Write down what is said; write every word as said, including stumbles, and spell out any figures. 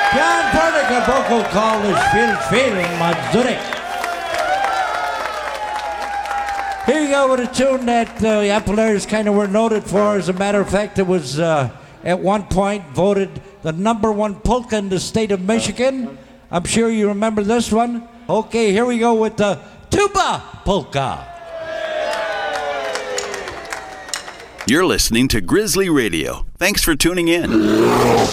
John Vertica vocal called is Feel Feeling Mazurek. Here you go with a tune that uh, the Appalachians kind of were noted for. As a matter of fact, it was uh, at one point voted the number one polka in the state of Michigan. I'm sure you remember this one. Okay, here we go with the tuba polka. You're listening to Grizzly Radio. Thanks for tuning in.